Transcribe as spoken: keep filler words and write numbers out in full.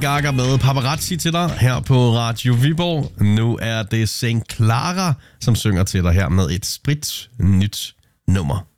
Gaga med Paparazzi til dig her på Radio Viborg. Nu er det Saint Clara, som synger til dig her med et sprit nyt nummer.